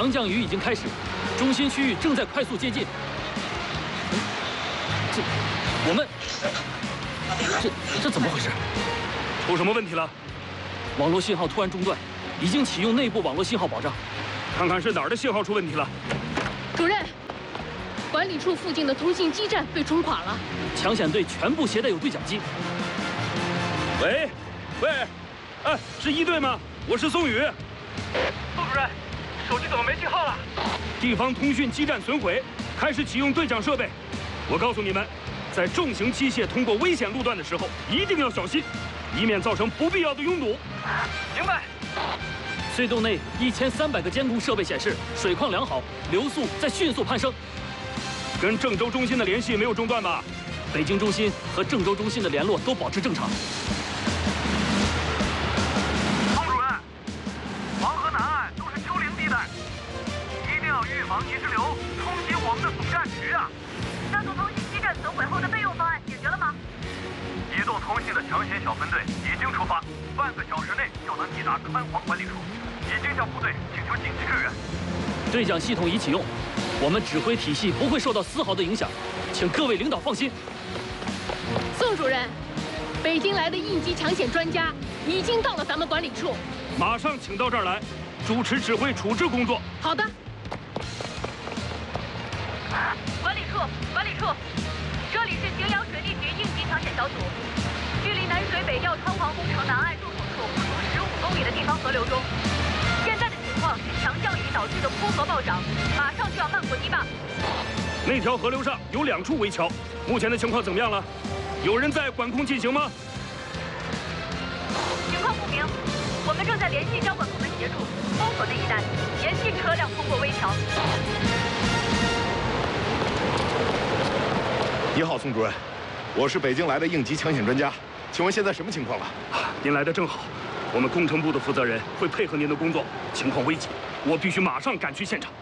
强降雨已经开始，中心区域正在快速接近。这怎么回事？ 出什么问题了？ 网络信号突然中断，已经启用内部网络信号保障。 看看是哪儿的信号出问题了。 主任，管理处附近的通信基站被冲垮了。 抢险队全部携带有对讲机。 喂，哎，是一队吗？我是宋宇。 宋主任，手机怎么没信号了？ 地方通讯基站损毁，开始启用对讲设备。我告诉你们，在重型机械通过危险路段的时候，一定要小心，以免造成不必要的拥堵。 明白。 隧洞内1300个监控设备显示水况良好，流速在迅速攀升。 跟郑州中心的联系没有中断吧？ 北京中心和郑州中心的联络都保持正常。 宋主任，黄河南岸都是丘陵地带，一定要预防泥石流冲击我们的总站区啊！ 那座通信基站损毁后的备用方案解决了吗？ 移动通信的抢险小分队已经出发，半个小时内就能抵达川黄管理处，已经向部队请求紧急支援。 对讲系统已启用，我们指挥体系不会受到丝毫的影响，请各位领导放心。 宋主任，北京来的应急抢险专家已经到了咱们管理处， 马上请到这儿来，主持指挥处置工作。 好的。 管理处，这里是荥阳水利局应急抢险小组，距离南水北调川黄工程南岸入口处不足15公里的地方河流中，现在的情况是强降雨导致的坡河暴涨，马上就要漫过堤坝。 那条河流上有2处围桥，目前的情况怎么样了？有人在管控进行吗？ 情况不明，我们正在联系交管部门协助封锁那一带，严禁车辆通过危桥。 你好，宋主任，我是北京来的应急抢险专家，请问现在什么情况了？ 您来的正好，我们工程部的负责人会配合您的工作，情况危急，我必须马上赶去现场。